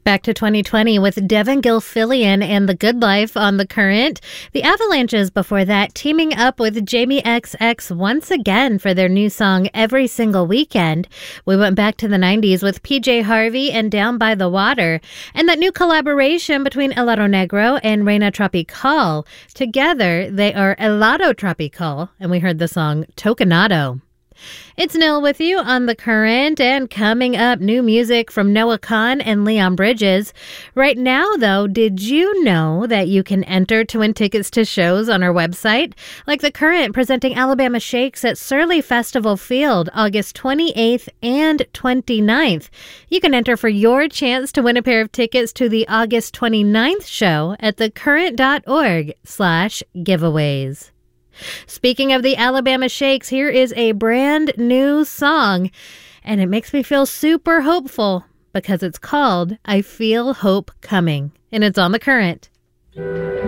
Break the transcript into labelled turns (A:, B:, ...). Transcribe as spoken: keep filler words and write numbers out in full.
A: Back to twenty twenty with Devin Gilfillian and The Good Life on The Current. The Avalanches before that teaming up with Jamie X X once again for their new song Every Single Weekend. We went back to the nineties with P J Harvey and Down by the Water. And that new collaboration between Helado Negro and Reina Tropical. Together, they are Helado Tropical, and we heard the song Tocanado. It's Nil with you on The Current, and coming up, new music from Noah Kahan and Leon Bridges. Right now, though, did you know that you can enter to win tickets to shows on our website? Like The Current presenting Alabama Shakes at Surly Festival Field, August twenty-eighth and twenty-ninth. You can enter for your chance to win a pair of tickets to the August twenty-ninth show at thecurrent.org slash giveaways. Speaking of the Alabama Shakes, here is a brand new song, and it makes me feel super hopeful because it's called I Feel Hope Coming, and it's on The Current.